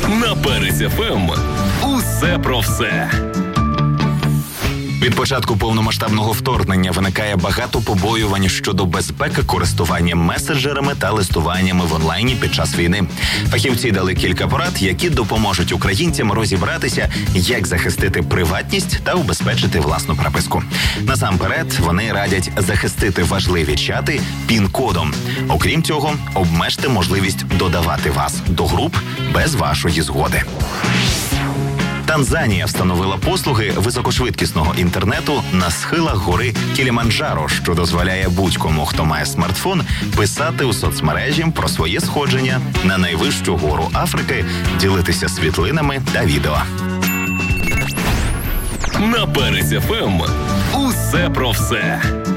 На Перець ФМ. Усе про все. Від початку повномасштабного вторгнення виникає багато побоювань щодо безпеки користування меседжерами та листуваннями в онлайні під час війни. Фахівці дали кілька порад, які допоможуть українцям розібратися, як захистити приватність та убезпечити власну прописку. Насамперед, вони радять захистити важливі чати пін-кодом. Окрім цього, обмежте можливість додавати вас до груп без вашої згоди. Танзанія встановила послуги високошвидкісного інтернету на схилах гори Кіліманджаро, що дозволяє будь-кому, хто має смартфон, писати у соцмережі про своє сходження на найвищу гору Африки, ділитися світлинами та відео. На Перець ФМ. Усе про все.